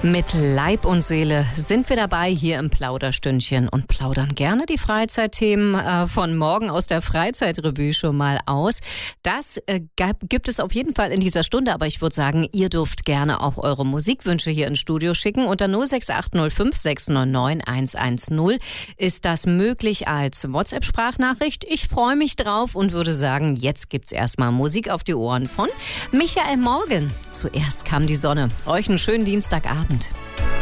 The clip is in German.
Mit Leib und Seele sind wir dabei hier im Plauderstündchen und plaudern gerne die Freizeitthemen von morgen aus der Freizeitrevue schon mal aus. Das gibt es auf jeden Fall in dieser Stunde, aber ich würde sagen, ihr dürft gerne auch eure Musikwünsche hier ins Studio schicken. Unter 06805 699 110 ist das möglich als WhatsApp-Sprachnachricht. Ich freue mich drauf und würde sagen, jetzt gibt's erstmal Musik auf die Ohren von Michael Morgen. Zuerst kam die Sonne. Euch einen schönen Dienstagabend.